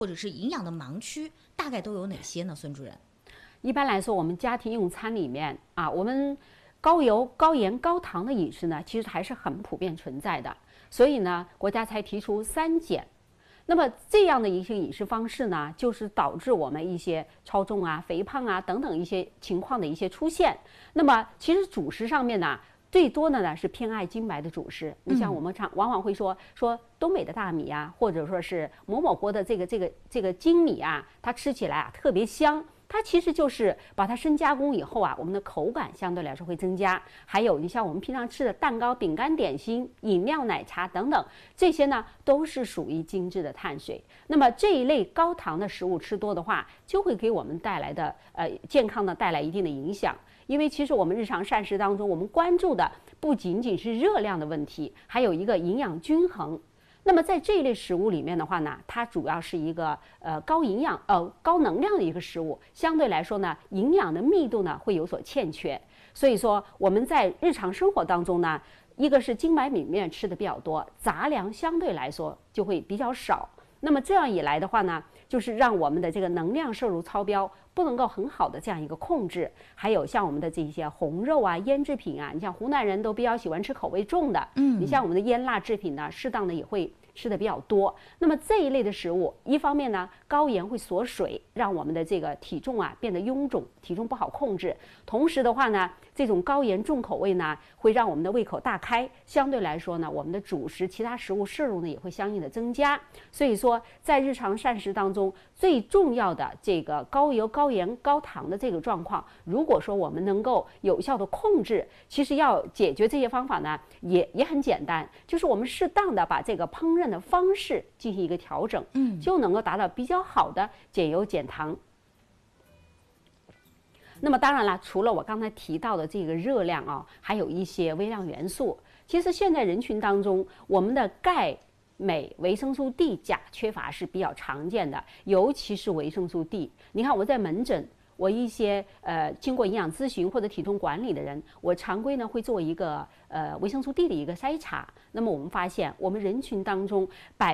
或者是营养的盲区，大概都有哪些呢？孙主任？ 一般来说，我们家庭用餐里面啊，我们高油、高盐、高糖的饮食呢，其实还是很普遍存在的。所以呢，国家才提出3减。那么这样的一些饮食方式呢，就是导致我们一些超重啊、肥胖啊等等一些情况的一些出现。那么其实主食上面呢，最多的呢是偏爱精白的主食。你像我们往往会说东北的大米啊，或者说是某某国的这个精米啊，它吃起来啊特别香。它其实就是把它深加工以后啊，我们的口感相对来说会增加。还有你像我们平常吃的蛋糕、饼干、点心、饮料、奶茶等等，这些呢都是属于精致的碳水。那么这一类高糖的食物吃多的话，就会给我们带来的健康呢带来一定的影响。因为其实我们日常膳食当中，我们关注的不仅仅是热量的问题，还有一个营养均衡。那么在这一类食物里面的话呢，它主要是一个高营养高能量的一个食物，相对来说呢，营养的密度呢会有所欠缺。所以说我们在日常生活当中呢，一个是精白米面吃的比较多，杂粮相对来说就会比较少。那么这样一来的话呢，就是让我们的这个能量摄入超标不能够很好的这样一个控制。还有像我们的这些红肉啊、腌制品啊，你像湖南人都比较喜欢吃口味重的，你像我们的腌辣制品呢，适当的也会吃的比较多。那么这一类的食物，一方面呢，高盐会锁水，让我们的这个体重啊变得臃肿，体重不好控制。同时的话呢，这种高盐重口味呢，会让我们的胃口大开，相对来说呢，我们的主食其他食物摄入呢也会相应的增加。所以说，在日常膳食当中，最重要的这个高油、高盐、高糖的这个状况，如果说我们能够有效的控制，其实要解决这些方法呢，也很简单，就是我们适当的把这个烹饪的方式进行一个调整，就能够达到比较好的减油减糖。那么当然了，除了我刚才提到的这个热量啊，还有一些微量元素。其实现在人群当中，我们的钙、镁、维生素 D、钾缺乏是比较常见的，尤其是维生素 D。你看我在门诊，我一些经过营养咨询或者体重管理的人，我常规呢会做一个维生素 D 的一个筛查。那么我们发现，我们人群当中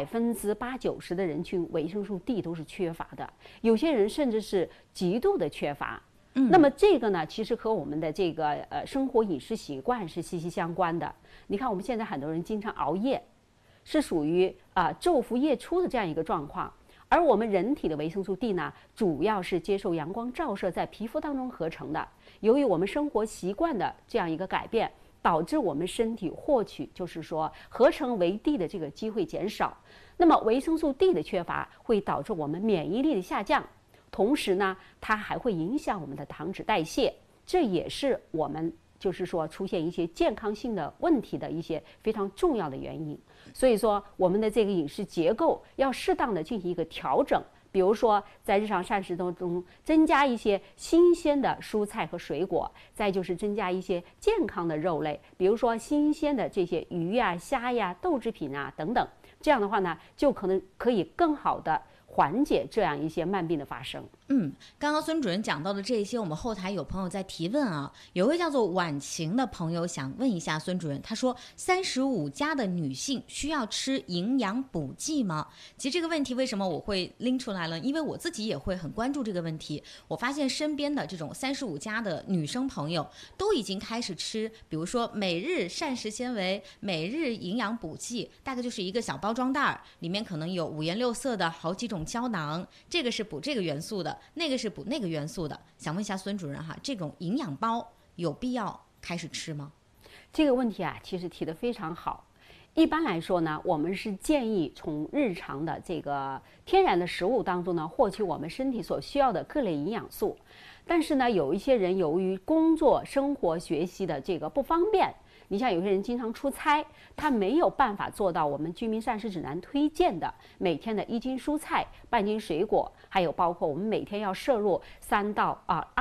80%-90%的人群维生素 D 都是缺乏的，有些人甚至是极度的缺乏。那么这个呢，其实和我们的这个生活饮食习惯是息息相关的。你看我们现在很多人经常熬夜，是属于昼伏夜出的这样一个状况。而我们人体的维生素 D 呢，主要是接受阳光照射在皮肤当中合成的。由于我们生活习惯的这样一个改变，导致我们身体获取就是说合成为 D 的这个机会减少。那么维生素 D 的缺乏会导致我们免疫力的下降。同时呢，它还会影响我们的糖脂代谢，这也是我们就是说出现一些健康性的问题的一些非常重要的原因。所以说，我们的这个饮食结构要适当的进行一个调整，比如说在日常膳食当中增加一些新鲜的蔬菜和水果，再就是增加一些健康的肉类，比如说新鲜的这些鱼呀、虾呀、豆制品啊等等。这样的话呢，就可以更好的缓解这样一些慢病的发生。 刚刚孙主任讲到的这些，我们后台有朋友在提问啊，有一位叫做婉晴的朋友想问一下孙主任，他说35+的女性需要吃营养补剂吗？其实这个问题为什么我会拎出来了？因为我自己也会很关注这个问题。我发现身边的这种35+的女生朋友都已经开始吃，比如说每日膳食纤维、每日营养补剂，大概就是一个小包装袋，里面可能有五颜六色的好几种胶囊，这个是补这个元素的，那个是补那个元素的。想问一下孙主任哈，这种营养包有必要开始吃吗？ 这个问题啊，其实提得非常好。一般来说呢，我们是建议从日常的这个天然的食物当中呢，获取我们身体所需要的各类营养素。但是呢，有一些人由于工作、生活、学习的这个不方便，你像有些人经常出差，他没有办法做到我们居民膳食指南推荐的每天的1斤蔬菜、半斤水果，还有包括我们每天要摄入2到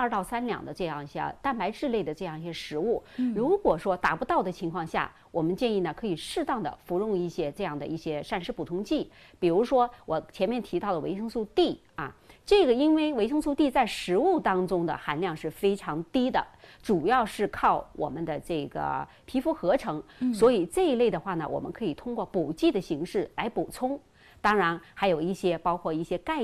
3两的这样一些蛋白质类的这样一些食物。如果说达不到的情况下，我们建议呢可以适当的服用一些这样的一些膳食补充剂，比如说我前面提到的维生素 D 啊。这个因为维生素 D 在食物当中的含量是非常低的，主要是靠我们的这个皮肤合成，所以这一类的话呢，我们可以通过补剂的形式来补充。 当然还有一些包括一些钙